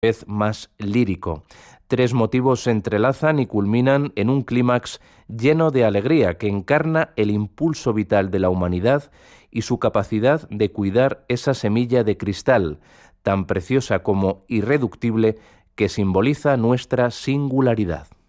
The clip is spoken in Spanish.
vez más lírico. Tres motivos se entrelazan y culminan en un clímax lleno de alegría que encarna el impulso vital de la humanidad y su capacidad de cuidar esa semilla de cristal, tan preciosa como irreductible, que simboliza nuestra singularidad.